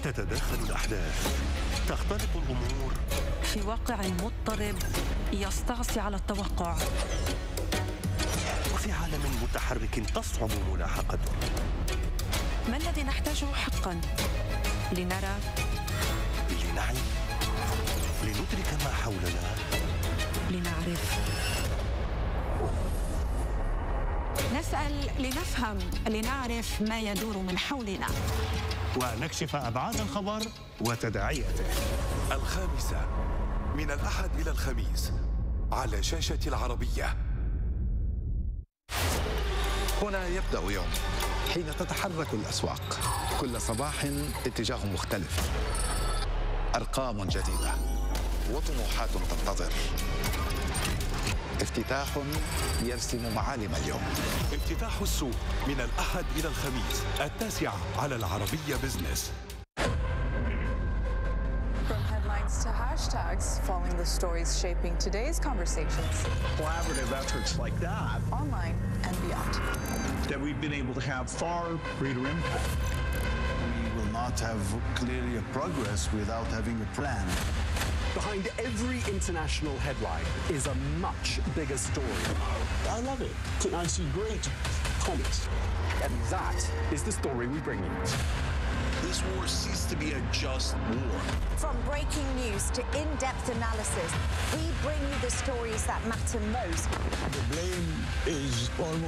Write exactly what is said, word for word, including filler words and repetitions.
تتداخل الأحداث، تختلط الأمور في واقع مضطرب يستعصي على التوقع، وفي عالم متحرك تصعب ملاحقته. ما الذي نحتاجه حقا لنرى، لنعي، لندرك ما حولنا، لنعرف؟ نسأل لنفهم، لنعرف ما يدور من حولنا، ونكشف أبعاد الخبر وتداعياته. الخامسة من الأحد إلى الخميس على شاشة العربية. هنا يبدأ يوم حين تتحرك الأسواق، كل صباح اتجاه مختلف، أرقام جديدة وطموحات تنتظر، افتتاح يرسم معالم اليوم. افتتاح السوق من الأحد إلى الخميس التاسعة على العربية بزنس. From headlines to hashtags, following the stories shaping today's conversations. Collaborative efforts like that, online and beyond. that we've been able to have far greater impact. We will not have clearly a progress without having a plan. Behind every international headline is a much bigger story. I love it. I see great comments. And that is the story we bring you. This war ceased to be a just war. From breaking news to in-depth analysis, we bring you the stories that matter most. The blame is almost